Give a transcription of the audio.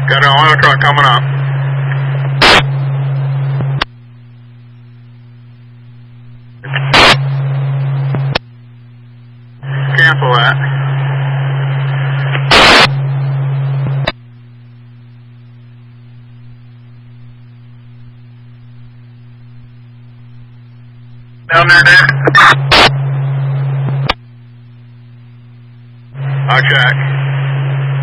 Got an oil truck coming up. Cancel that. Down there, Dick? I'll check.